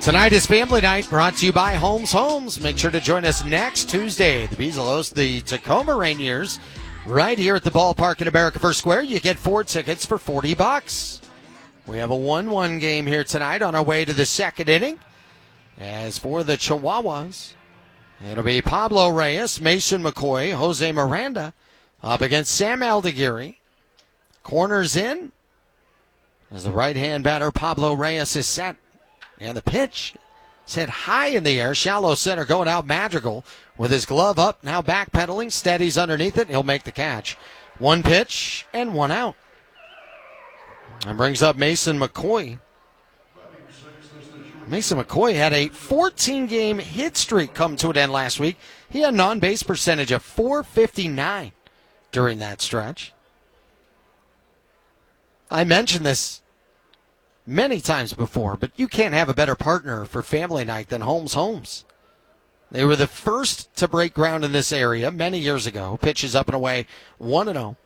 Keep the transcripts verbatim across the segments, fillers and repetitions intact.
Tonight is Family Night, brought to you by Holmes Homes. Make sure to join us next Tuesday. The Bees will host the Tacoma Rainiers right here at the ballpark in America First Square. You get four tickets for forty bucks. We have a one one game here tonight on our way to the second inning. As for the Chihuahuas, it'll be Pablo Reyes, Mason McCoy, Jose Miranda up against Sam Aldigueri. Corners in as the right-hand batter Pablo Reyes is set. And the pitch set high in the air. Shallow center going out. Madrigal with his glove up. Now backpedaling. Steadies underneath it. He'll make the catch. One pitch and one out. And brings up Mason McCoy. Mason McCoy had a fourteen-game hit streak come to an end last week. He had an on-base percentage of four fifty-nine during that stretch. I mentioned this many times before, but you can't have a better partner for family night than Holmes Homes. They were the first to break ground in this area many years ago. Pitches up and away, one and oh.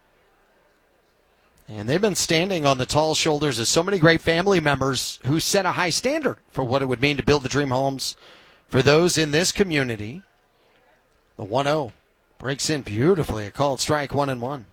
And they've been standing on the tall shoulders of so many great family members who set a high standard for what it would mean to build the dream homes for those in this community. The one oh breaks in beautifully. A called strike, one and one.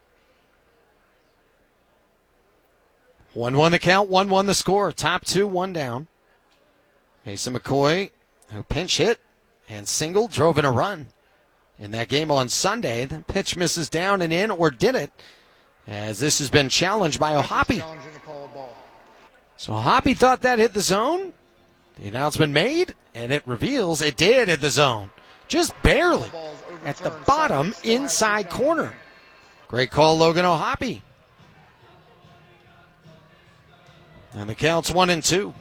one one the count, one one the score. Top two, one down. Mason McCoy, who pinch hit and singled, drove in a run in that game on Sunday. The pitch misses down and in, or did it, as this has been challenged by O'Hoppe. So O'Hoppe thought that hit the zone. The announcement made, and it reveals it did hit the zone. Just barely at the bottom inside corner. Great call, Logan O'Hoppe. And the count's one and two.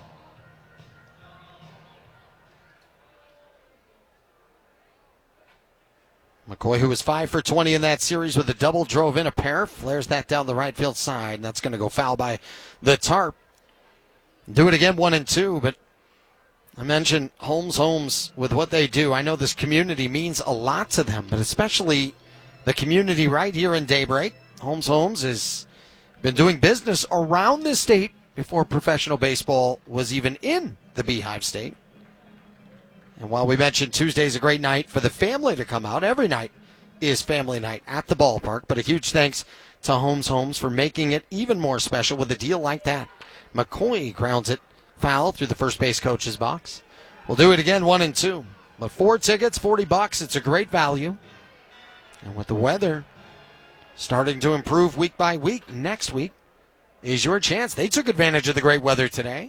McCoy, who was five for twenty in that series with a double, drove in a pair, flares that down the right field side, and that's going to go foul by the tarp. Do it again, one and two, but I mentioned Holmes Homes with what they do. I know this community means a lot to them, but especially the community right here in Daybreak. Holmes Homes has been doing business around this state before professional baseball was even in the Beehive State. And while we mentioned Tuesday's a great night for the family to come out, every night is family night at the ballpark. But a huge thanks to Holmes Homes for making it even more special with a deal like that. McCoy grounds it foul through the first base coach's box. We'll do it again, one and two. But four tickets, forty bucks. It's a great value. And with the weather starting to improve week by week, next week is your chance. They took advantage of the great weather today.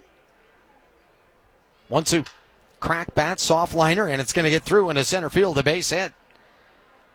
One, two. Crack bat, soft liner, and it's going to get through into center field, the base hit.